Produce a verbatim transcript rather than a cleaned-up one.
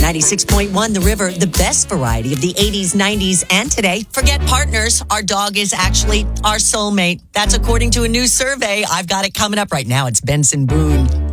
ninety-six point one The River, the best variety of the eighties, nineties, and today. Forget partners. Our dog is actually our soulmate. That's according to a new survey. I've got it coming up right now. It's Benson Boone.